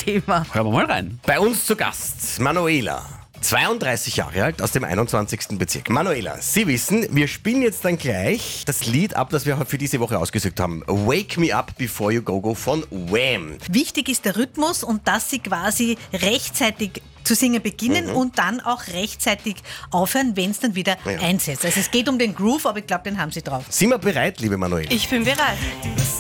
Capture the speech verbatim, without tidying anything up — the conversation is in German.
Thema. Hören wir mal rein. Bei uns zu Gast Manuela, zweiunddreißig Jahre alt, aus dem einundzwanzigsten Bezirk. Manuela, Sie wissen, wir spielen jetzt dann gleich das Lied ab, das wir für diese Woche ausgesucht haben. Wake Me Up Before You Go Go von Wham. Wichtig ist der Rhythmus und dass Sie quasi rechtzeitig zu singen beginnen Mhm. und dann auch rechtzeitig aufhören, wenn es dann wieder Ja. einsetzt. Also es geht um den Groove, aber ich glaube, den haben Sie drauf. Sind wir bereit, liebe Manuela? Ich bin bereit.